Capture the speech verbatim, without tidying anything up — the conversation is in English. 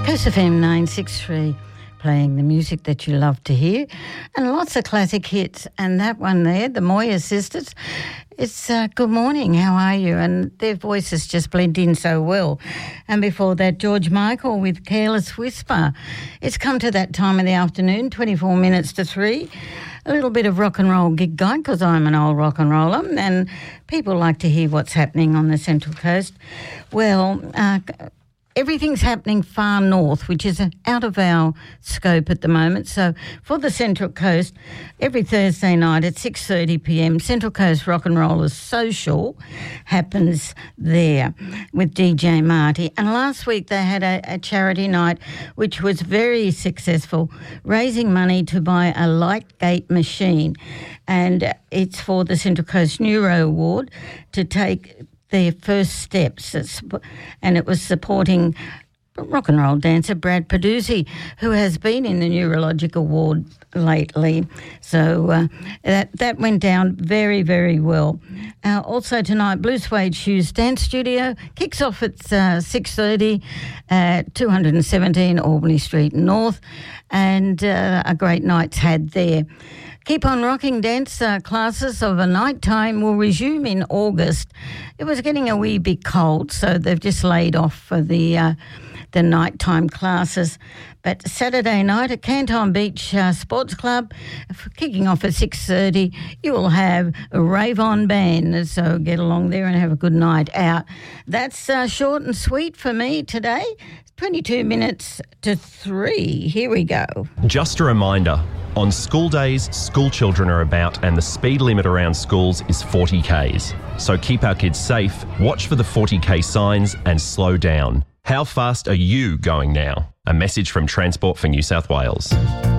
Coast F M nine sixty-three, playing the music that you love to hear, and lots of classic hits. And that one there, the Moya Sisters, it's uh, good morning, how are you? And their voices just blend in so well. And before that, George Michael with Careless Whisper. It's come to that time of the afternoon, twenty-four minutes to three. A little bit of rock and roll gig guide, because I'm an old rock and roller, and people like to hear what's happening on the Central Coast. Well, uh, everything's happening far north, which is out of our scope at the moment. So for the Central Coast, every Thursday night at six thirty p m, Central Coast Rock and Rollers Social happens there with D J Marty. And last week they had a, a charity night, which was very successful, raising money to buy a Lightgate machine. And it's for the Central Coast Neuro Ward to take their first steps, and it was supporting rock and roll dancer Brad Peduzzi, who has been in the neurological ward lately. So uh, that that went down very, very well. Uh, also tonight, Blue Suede Shoes Dance Studio kicks off at uh, six thirty at two seventeen Albany Street North, and uh, a great night's had there. Keep on Rocking dance uh, classes of a night time will resume in August. It was getting a wee bit cold, so they've just laid off for the uh, the nighttime classes. But Saturday night at Canton Beach uh, Sports Club, kicking off at six thirty, you will have a rave on band. So get along there and have a good night out. That's uh, short and sweet for me today. twenty-two minutes to three. Here we go. Just a reminder, on school days, school children are about and the speed limit around schools is forty kays. So keep our kids safe, watch for the forty k signs and slow down. How fast are you going now? A message from Transport for New South Wales.